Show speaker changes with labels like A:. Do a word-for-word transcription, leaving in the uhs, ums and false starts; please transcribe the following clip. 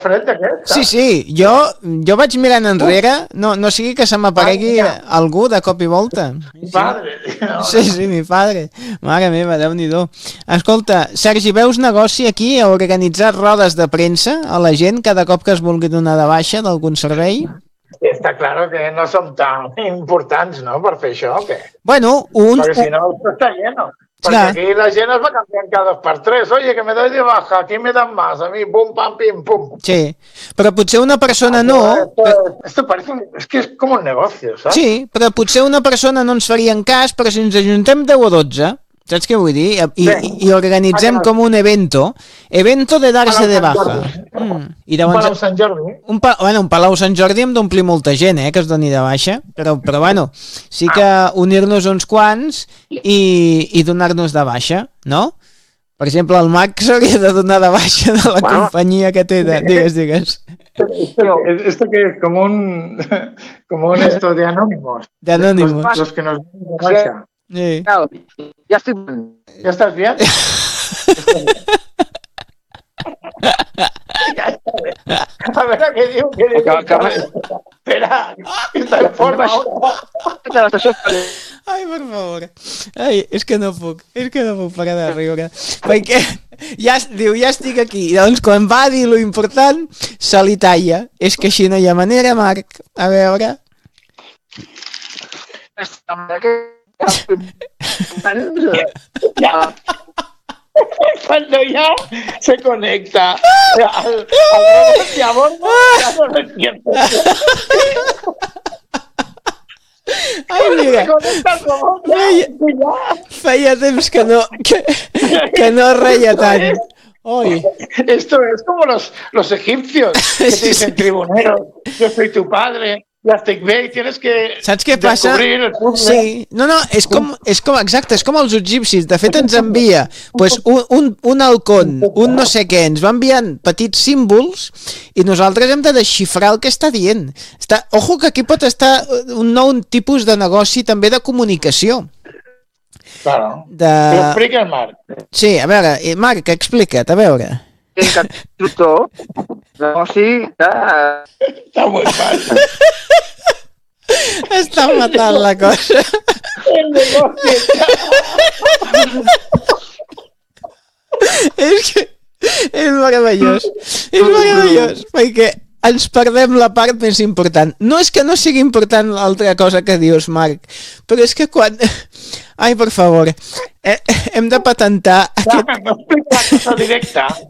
A: fred d'aquest.
B: Sí, sí, jo, jo vaig mirant enrere, no, no sigui que se m'aparegui algú de cop i volta.
A: Mi padre.
B: Sí, sí, mi padre. Mare meva, Déu-n'hi-do. Escolta, Sergi, veus negoci aquí a organitzar rodes de premsa a la gent cada cop que es vulgui donar de baixa d'algun servei?
A: Está claro que no som tan importants, no?, per fer això, o què?
B: Bueno, un...
A: Perquè si no, està lleno. Porque
B: Clar.
A: aquí la gent es va canviant cada dos per tres. Oye, que me doy de baja, aquí me dan más, a mí, pum, pam, pim, pum.
B: Sí, però potser una persona no...
A: Esto, esto parece, es que es como un negocio, ¿sabes?
B: Sí, però potser una persona no ens farien cas, però si ens ajuntem deu o dotze, saps què vull dir? I, i, i organitzem com un evento, evento de dar-se de baja. Mm. I
A: Un
B: llavors,
A: Palau Sant Jordi.
B: un, pa, bueno, un Palau Sant Jordi hem d'omplir molta gent, eh, que es doni de baixa, però, però bueno, sí que unir-nos uns quants i, i donar-nos de baixa, no? Per exemple, el Marc s'hauria de donar de baixa de la
C: Bueno.
B: companyia que té, de, digues, digues.
A: Esto, esto que es como un, como un esto de anónimos.
B: De Anonymous.
A: Los, los que nos dan de baixa.
B: Sí.
C: Ja, ja estic...
A: ¿Ya estás bien? A ver, ¿qué digo? ¿Qué digo?
C: Que- que-
A: Espera, que está en forma ahora.
C: De l'estació
B: Ai, per favor. Ai, és que no puc, és que no puc parar de riure. Perquè ja, diu, ja estic aquí. I doncs quan va dir lo important, se li talla. És que així no hi ha manera, Marc. A veure...
A: Ya. Cuando ya se conecta al, al de amor, ya no lo entiendo.
B: Ai, mira,
A: Se conecta al robot,
B: Ai.
A: ya.
B: feia temps que no, que, que no reia tant. Oi.
A: Esto es como los, los egipcios que te dicen tribunero, yo soy tu padre, ya estic bé, y tienes que
B: Saps què passa?
A: descobrir el puzzle.
B: Sí, no, no, és com, és com, exacte, és com els egipcis, de fet ens envia pues, un, un, un halcón, un no sé què, ens va enviant petits símbols i nosaltres hem de desxifrar el que està dient. Està, ojo que aquí pot estar un nou tipus de negoci també de comunicació.
A: Claro.
B: De...
A: Pero explica el Marc.
B: Sí, a veure, eh, Marc, explica't, a veure.
C: Constructor, negoci de...
A: Está muy mal.
B: Està matant la cosa.
A: El negocio está...
B: És que és meravellós, és meravellós, perquè ens perdem la part més important. No és que no sigui important l'altra cosa que dius, Marc, però és que quan... Ai, per favor, eh, hem de patentar aquest...
A: No explica la cosa directa.